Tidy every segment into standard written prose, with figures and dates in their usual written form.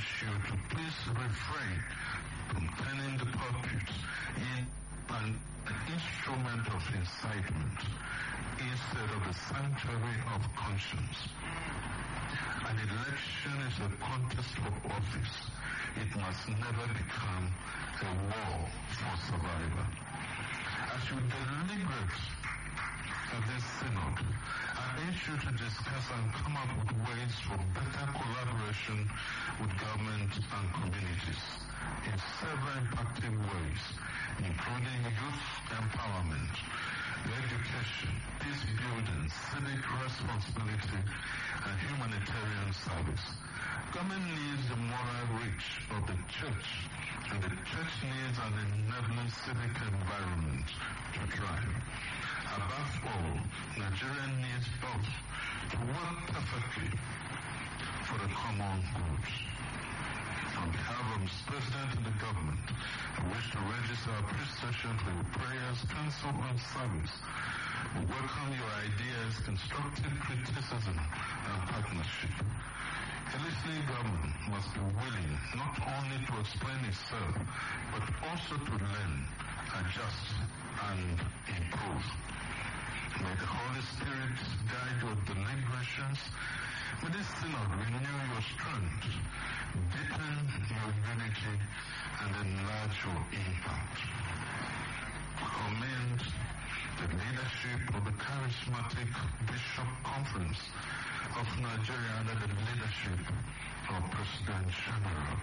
urge you to please refrain from turning the pulpit in an instrument of incitement instead of the sanctuary of conscience. An election is a contest for office. It must never become a war for survival. As you deliberate at this synod, I urge you to discuss and come up with ways for better collaboration with government and communities in several impactful ways, including youth empowerment, education, peace building, civic responsibility, and humanitarian service. Government needs the moral reach of the church, and the church needs an enabling civic environment to thrive. Above all, Nigeria needs both to work perfectly for the common good. On behalf of Mr. President and the government, I wish to register our appreciation for your prayers, counsel, and service. We welcome your ideas, constructive criticism, and partnership. A listening government must be willing not only to explain itself, but also to learn, adjust, and improve. May the Holy Spirit guide your deliberations. May this synod renew your strength, deepen your unity, and enlarge your impact. Commend the leadership of the Charismatic Bishop Conference of Nigeria under the leadership of President General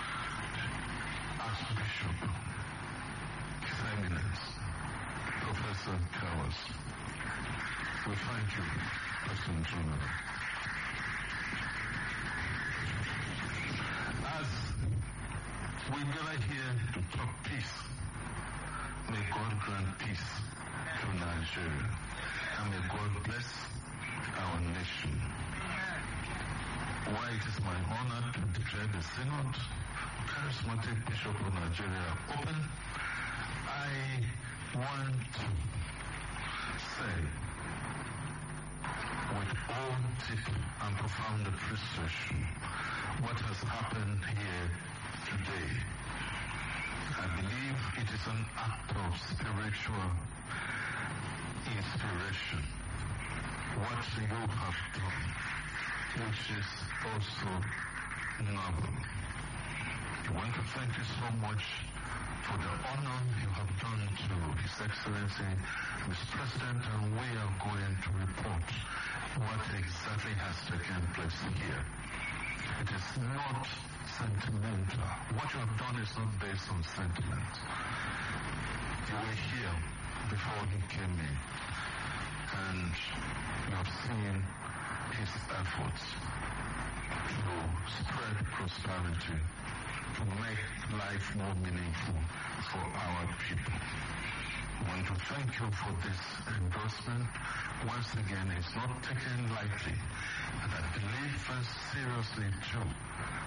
Archbishop His Eminence Professor Kawas. We thank you, President General. As we gather here to talk peace, may God grant peace to Nigeria, and may God bless our nation. While it is my honor to declare the Synod, Charismatic Bishop of Nigeria, open, I want to say, with all deep and profound appreciation, what has happened here today. I believe it is an act of spiritual inspiration. What you have done, which is also noble. I want to thank you so much for the honor you have done to His Excellency, Mr. President, and we are going to report what exactly has taken place here. It is not sentimental. What you have done is not based on sentiment. You were here before he came in, and you have seen his efforts to spread prosperity, to make life more meaningful for our people. I want to thank you for this endorsement. Once again, it's not taken lightly, and I believe very seriously too